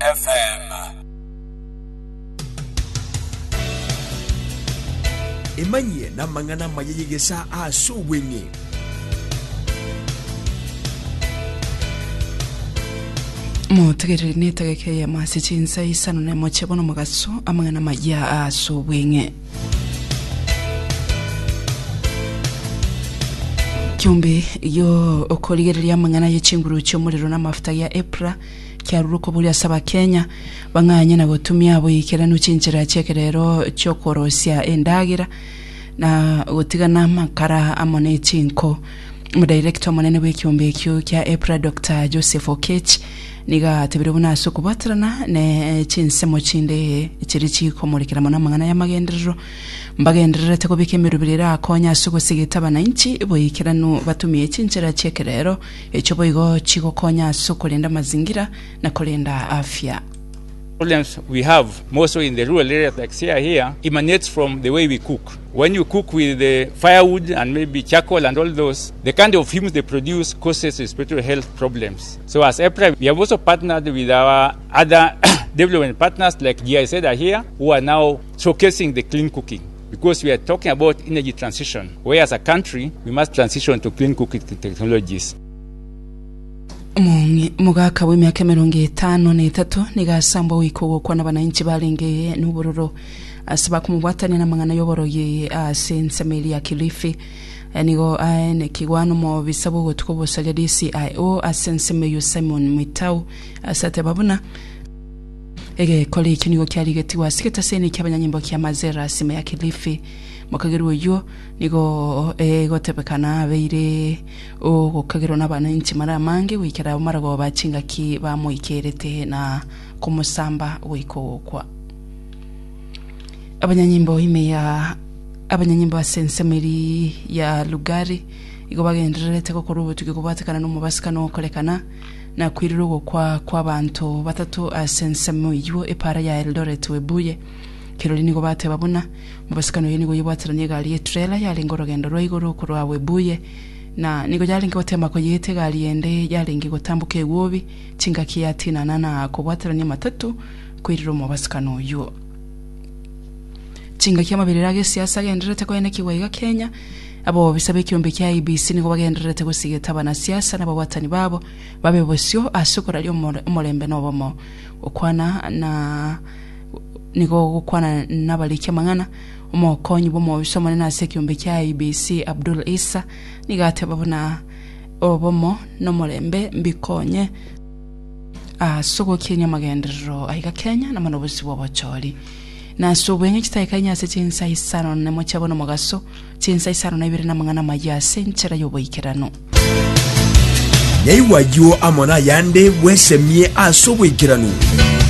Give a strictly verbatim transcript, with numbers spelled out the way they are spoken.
F M. Imanye na mangana mayegesa aso wenye. Mo tegere ne tegeke ya masichinsa isano ne moche bono magaso amangana maya aso wenye. Kyombe yo okoligereria amangana y'ekinguru cy'omuliro n'amafuta ya Epra kyaruruko buli asaba Kenya banganye na gutumya abo yikera nucinjira cyekerero cyo korosya endagira na gutigana makara amone cinko mu director monene w'ekyombe kyo kya Epra Doctor Joseph Okech niga tebire buna sukubatrana ne cinsemo cinde kiri cikomulikira mona mangana ya magenderero mbagenderera teko bikemirubirira akonya sugusigita abananchi boyikira no batumiye cinjira cyekerero echo boyigo chiko konya sukulinda mazingira na kulinda afya. Problems we have mostly in the rural areas like here here emanates from the way we cook. When you cook with the firewood and maybe charcoal and all those, the kind of fumes they produce causes respiratory health problems. So as Epra, we have also partnered with our other development partners like G I Z are here, who are now showcasing the clean cooking. Because we are talking about energy transition, where as a country, we must transition to clean cooking technologies. Mungi mugaka w'imyaka mirongo itanu n'itatu nigasamba wiko kwa n'abananchi balenge n'ubururu asaba kumubwatanya n'amangana y'oboroye asensemeli ya Kilifi nigo ane kigwano mo bisabo gotukobosalya D C I O asensemeyo Simon Mitau asate babuna ege kole ikinigo kyarigeti wasiketa sene cy'abanyanyimbo ky'amazera sime ya Kilifi makageru yo nigo e gotebekana beire o gokagero n'abananchi maramange wikira marago bacinga ki bamuikerete na kumusamba wiko kwa abanyanyimbo ime ya abanyanyimbo asensemeri ya Lugari igo bagenderete ko kurubu tukikubatakana no mubasikano kolekana na kwirirugo kwa kwa bantu batatu asensemo yo epara ya Eldoret webuye kiroli nigo bate babuna mubasikano yini go yibatiranye gali trailer ya lingoro gendo roigoro kurwa webuye na nigo jalingi gotema ko yete gali ende jalingi gotambuke wobi cinga kiyatina nana ko batiranye matatu kwiriro mubasikano yo cinga kyamabirira siasa genderete ko yeneki weiga Kenya abo bisabe kyombe kya I B C nigo bagenderete gusigeta bana siasa nabo batani babo babe bosyo asukura lyo mulembe nobomo okwana na nigo gukwana nabalike mangana umukonyi bomo bisomane na sekyombe kya I B C Abdul Isa nigate babona obomo no mulembe mbikonye asugo Kenya magendero ahiga Kenya na manobusi bobocholi na sobwenye kitayikanya se cinsa isano na mochabono mugaso cinsa isano na ibiri na mangana maya senchera yoboyikirano Nyai wajo amona yande wesemye asobwikirano